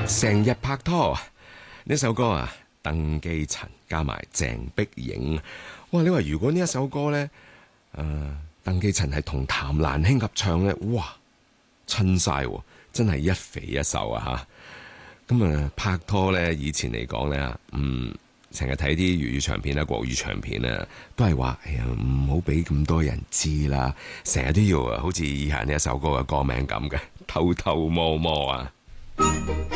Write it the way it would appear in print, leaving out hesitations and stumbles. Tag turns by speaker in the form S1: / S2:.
S1: 成日拍拖呢首歌啊，鄧寄塵加埋鄭碧瑩。哇！你話如果呢一首歌呢，鄧寄塵係同譚蘭卿合唱呢，哇，親晒，真係一肥一瘦啊吓！咁拍拖呢，以前嚟講呢，成日睇啲粵語長片啊、國語長片啊，都係話，哎呀，唔好俾咁多人知啦，成日都要好似以下呢一首歌嘅歌名咁嘅，偷偷摸摸啊！